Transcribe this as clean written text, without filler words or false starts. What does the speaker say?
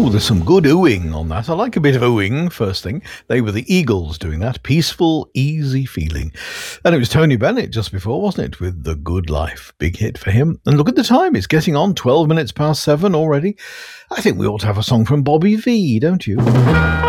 Ooh, there's some good oohing on that. I like a bit of oohing, first thing. They were the Eagles doing that. Peaceful, easy feeling. And it was Tony Bennett just before, wasn't it, with The Good Life. Big hit for him. And look at the time. It's getting on 12 minutes past 7 already. I think we ought to have a song from Bobby V, don't you?